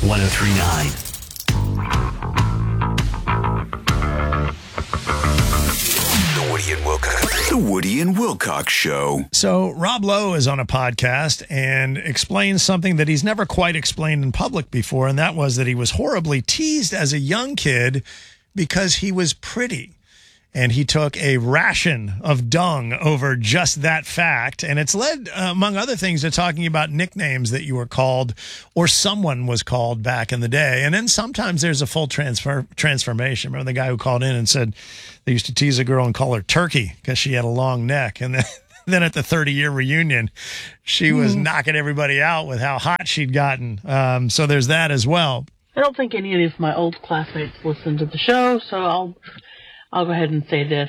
1039. The Woody and Wilcox Show. So Rob Lowe is on a podcast and explains something that he's never quite explained in public before, and that was that he was horribly teased as a young kid because he was pretty. And he took a ration of dung over just that fact. And it's led, among other things, to talking about nicknames that you were called or someone was called back in the day. And then sometimes there's a full transformation. Remember the guy who called in and said they used to tease a girl and call her Turkey because she had a long neck. And then at the 30-year reunion, she was knocking everybody out with how hot she'd gotten. So there's that as well. I don't think any of my old classmates listen to the show, so I'll go ahead and say this.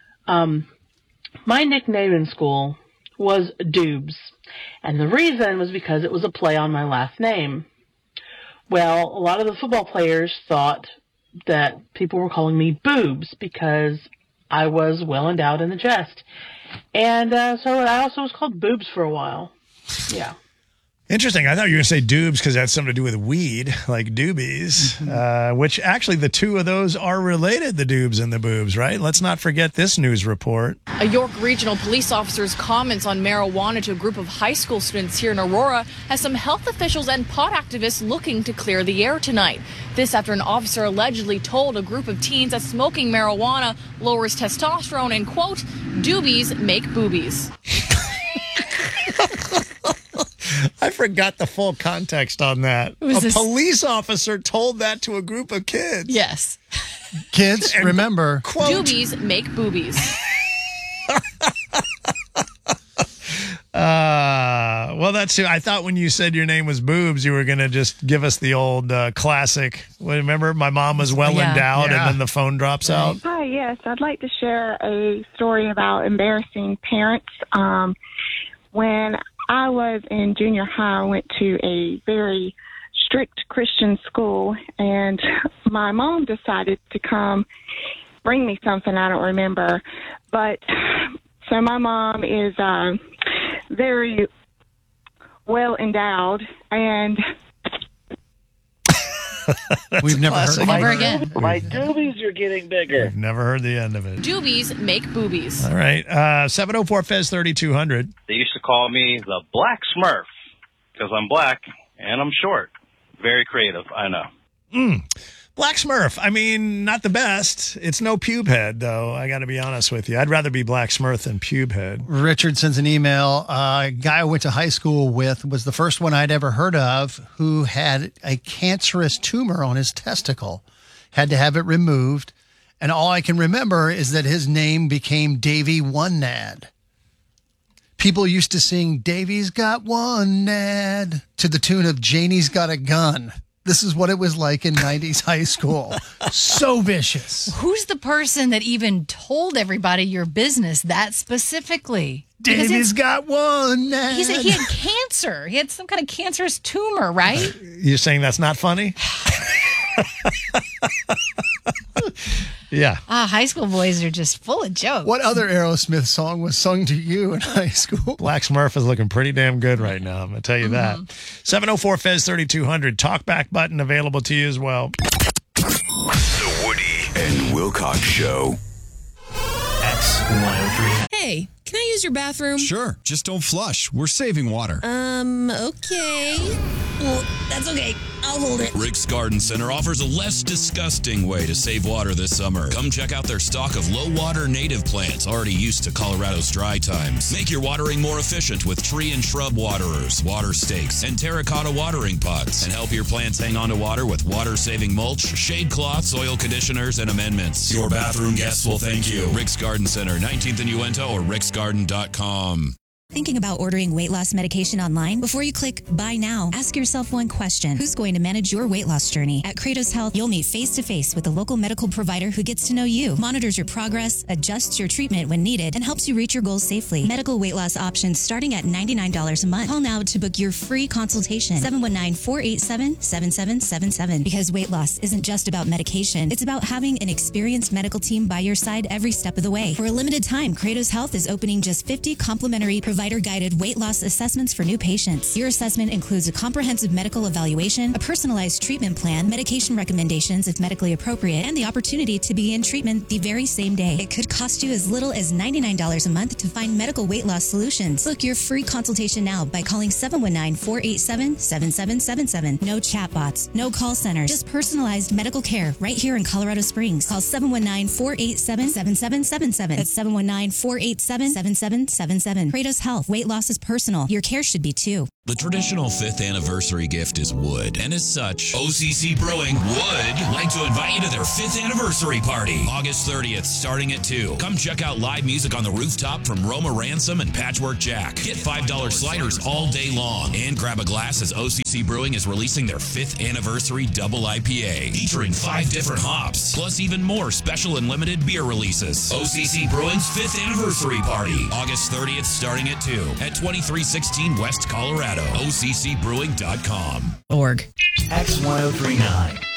My nickname in school was Doobs, and the reason was because it was a play on my last name. Well, a lot of the football players thought that people were calling me Boobs because I was well endowed in the chest. And so I also was called Boobs for a while. Yeah. Interesting. I thought you were going to say doobs because that had something to do with weed, like doobies, which actually the two of those are related, the doobs and the boobs, right? Let's not forget this news report. A York Regional police officer's comments on marijuana to a group of high school students here in Aurora has some health officials and pot activists looking to clear the air tonight. This after an officer allegedly told a group of teens that smoking marijuana lowers testosterone and, quote, doobies make boobies. I forgot the full context on that. Police officer told that to a group of kids. Yes. Kids, and remember, quote, doobies make boobies. Well, that's I thought when you said your name was Boobs, you were going to just give us the old classic. Remember, my mom was well endowed, and then the phone drops out. Hi, yes. I'd like to share a story about embarrassing parents. When I was in junior high, I went to a very strict Christian school, and my mom decided to come bring me something I don't remember. But so my mom is very well endowed, and we've never heard never again. My doobies are getting bigger. We've never heard the end of it. Doobies make boobies. All right. 704-FEZ-3200. They used to call me the Black Smurf because I'm black and I'm short. Very creative, I know. Black Smurf. I mean, not the best. It's no pube head, though. I got to be honest with you. I'd rather be Black Smurf than pube head. Richard sends an email. A guy I went to high school with was the first one I'd ever heard of who had a cancerous tumor on his testicle. Had to have it removed. And all I can remember is that his name became Davy One Nad. People used to sing Davy's Got One Nad to the tune of Janie's Got a Gun. This is what it was like in 90s high school. So vicious. Who's the person that even told everybody your business that specifically? Davy's got one. He said he had cancer. He had some kind of cancerous tumor, right? You're saying that's not funny? Yeah. High school boys are just full of jokes. What other Aerosmith song was sung to you in high school? Black Smurf is looking pretty damn good right now. I'm going to tell you that. 704-FEZ-3200. Talkback button available to you as well. The Woody and Wilcox Show. X103. Hey, can I use your bathroom? Sure. Just don't flush. We're saving water. Okay. Well, that's okay. I'll hold it. Rick's Garden Center offers a less disgusting way to save water this summer. Come check out their stock of low-water native plants already used to Colorado's dry times. Make your watering more efficient with tree and shrub waterers, water stakes, and terracotta watering pots. And help your plants hang on to water with water-saving mulch, shade cloths, soil conditioners, and amendments. Your bathroom guests will thank you. Rick's Garden Center, 19th and Uinta, or ricksgarden.com. Thinking about ordering weight loss medication online? Before you click buy now, ask yourself one question. Who's going to manage your weight loss journey? At Kratos Health, you'll meet face-to-face with a local medical provider who gets to know you, monitors your progress, adjusts your treatment when needed, and helps you reach your goals safely. Medical weight loss options starting at $99 a month. Call now to book your free consultation. 719-487-7777. Because weight loss isn't just about medication. It's about having an experienced medical team by your side every step of the way. For a limited time, Kratos Health is opening just 50 complimentary providers provider-guided weight loss assessments for new patients. Your assessment includes a comprehensive medical evaluation, a personalized treatment plan, medication recommendations if medically appropriate, and the opportunity to begin treatment the very same day. It could cost you as little as $99 a month to find medical weight loss solutions. Book your free consultation now by calling 719-487-7777. No chatbots, no call centers, just personalized medical care right here in Colorado Springs. Call 719-487-7777. That's 719-487-7777. Kratos Health. Weight loss is personal. Your care should be too. The traditional 5th anniversary gift is wood, and as such, OCC Brewing would like to invite you to their 5th anniversary party, August 30th, starting at 2. Come check out live music on the rooftop from Roma Ransom and Patchwork Jack. Get $5 sliders all day long, and grab a glass as OCC Brewing is releasing their 5th anniversary double IPA, featuring 5 different hops, plus even more special and limited beer releases. OCC Brewing's 5th anniversary party, August 30th, starting at 2 at 2316 West Colorado. OCCbrewing.com. X1039.